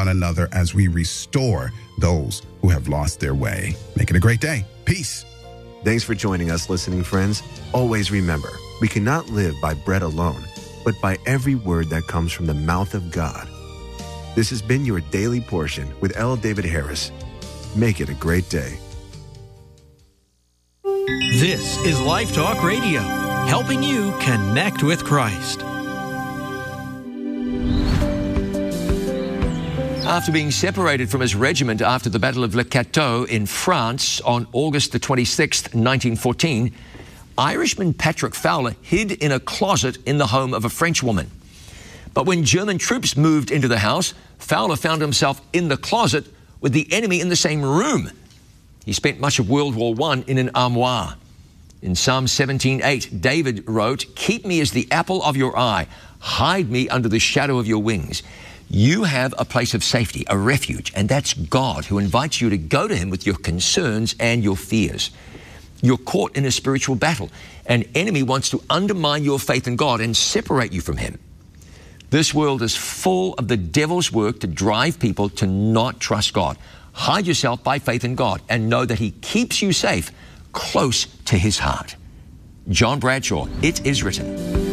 one another as we restore those who have lost their way. Make it a great day. Peace. Thanks for joining us, listening friends. Always remember, we cannot live by bread alone, but by every word that comes from the mouth of God. This has been your Daily Portion with L. David Harris. Make it a great day. This is Life Talk Radio, helping you connect with Christ. After being separated from his regiment after the Battle of Le Cateau in France on August the 26th, 1914, Irishman Patrick Fowler hid in a closet in the home of a French woman. But when German troops moved into the house, Fowler found himself in the closet with the enemy in the same room. He spent much of World War I in an armoire. In Psalm 17:8, David wrote, "Keep me as the apple of your eye. Hide me under the shadow of your wings." You have a place of safety, a refuge, and that's God, who invites you to go to him with your concerns and your fears. You're caught in a spiritual battle. An enemy wants to undermine your faith in God and separate you from him. This world is full of the devil's work to drive people to not trust God. Hide yourself by faith in God and know that he keeps you safe, close to his heart. John Bradshaw, It Is Written.